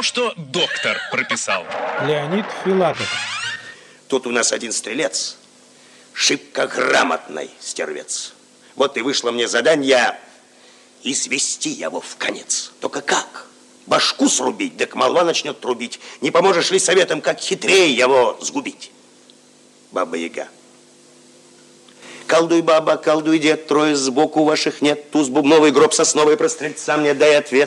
что доктор прописал. Леонид Филатов. Тут у нас один стрелец, шибко грамотный стервец. Вот и вышло мне задание извести его в конец. Только как? Башку срубить, так молва начнет трубить. Не поможешь ли советом, как хитрее его сгубить? Баба-яга. Колдуй, баба, колдуй, дед, трое сбоку ваших нет. Туз бубновый, гроб сосновый, про стрельца мне дай ответ.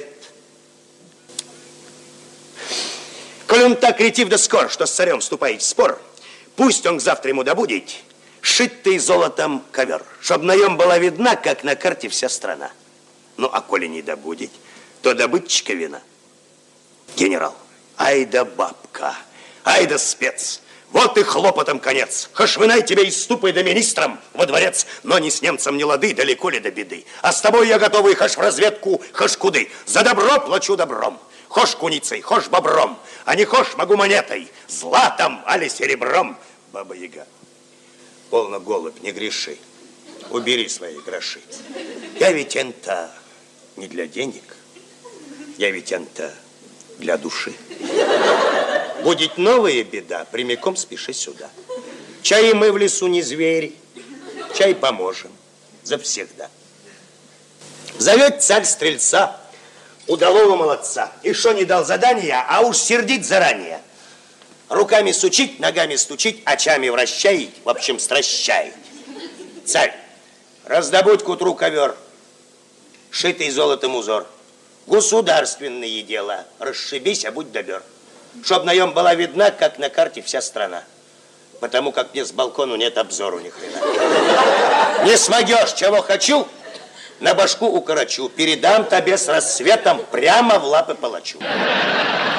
Коль он так ретив да скор, что с царем вступает в спор, пусть он к завтра ему добудет шитый золотом ковер, чтоб на нем была видна, как на карте вся страна. Ну, а коли не добудет, то добытчика вина. Генерал, ай да бабка, ай да спец, вот и хлопотом конец. Хошвынай тебя из ступой да министром во дворец, но ни с немцем не лады, далеко ли до беды. А с тобой я готовый хошь в разведку, хошь куды. За добро плачу добром, хошь куницей, хошь бобром, а не хошь могу монетой, златом, али серебром. Баба-яга, полно, голубь, не греши, убери свои гроши. Я ведь это не для денег, я ведь это для души. Будет новая беда, прямиком спеши сюда. Чай мы в лесу не звери, чай поможем завсегда. Зовет царь стрельца, удалого молодца, и шо не дал задания, а уж сердит заранее. Руками сучить, ногами стучить, очами вращает, в общем, стращает. Царь, раздобудь к утру ковер, шитый золотом узор. Государственные дела, расшибись, а будь добер. Чтоб на нем была видна, как на карте вся страна. Потому как мне с балкону нет обзору ни хрена. Не смогешь, чего хочу, на башку укорочу. Передам тебе с рассветом прямо в лапы палачу.